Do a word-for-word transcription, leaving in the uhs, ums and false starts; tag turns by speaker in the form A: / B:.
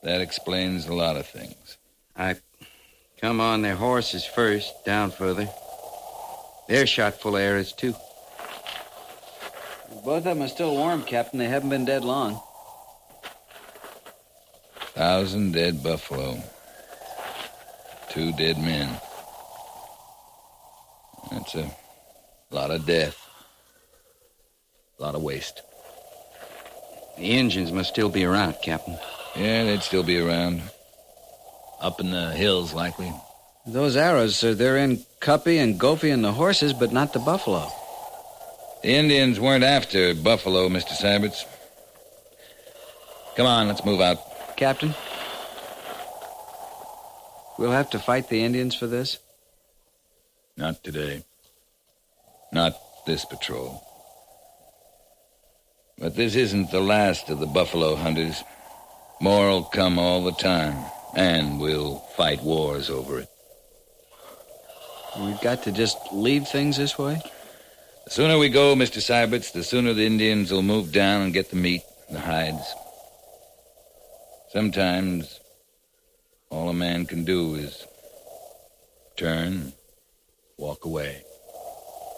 A: That explains a lot of things.
B: I come on their horses first, down further. They're shot full of arrows, too.
C: Both of them are still warm, Captain. They haven't been dead long.
A: Thousand dead buffalo. Two dead men. That's a lot of death. A lot of waste.
B: The Indians must still be around, Captain.
A: Yeah, they'd still be around. Up in the hills, likely.
C: Those arrows, uh, they're in Cuppy and Gophie and the horses, but not the buffalo.
A: The Indians weren't after buffalo, Mister Syberts. Come on, let's move out.
C: Captain? We'll have to fight the Indians for this?
A: Not today. Not this patrol. But this isn't the last of the buffalo hunters. More'll come all the time, and we'll fight wars over it.
C: We've got to just leave things this way?
A: The sooner we go, Mister Syberts, the sooner the Indians will move down and get the meat, the hides. Sometimes all a man can do is turn, walk away.